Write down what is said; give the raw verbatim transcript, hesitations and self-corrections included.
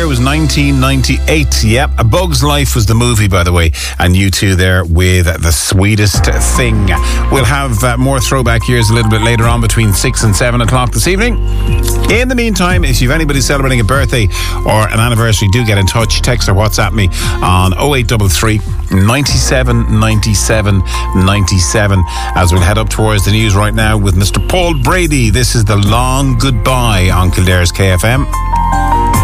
year was nineteen ninety-eight. Yep, A Bug's Life was the movie, by the way. And you two there with The Sweetest Thing. We'll have uh, more throwback years a little bit later on between six and seven o'clock this evening. In the meantime, if you've anybody celebrating a birthday or an anniversary, do get in touch. Text or WhatsApp me on oh eight three three, ninety-seven, ninety-seven, ninety-seven as we'll head up towards the news right now with Mister Paul Brady. This is The Long Goodbye on Kildare's K F M.